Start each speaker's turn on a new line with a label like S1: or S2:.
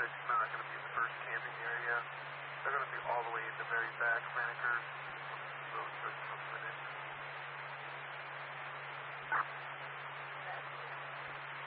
S1: it's not going to be in the first camping area. They're going to be all the way in the very back, Lannikers. So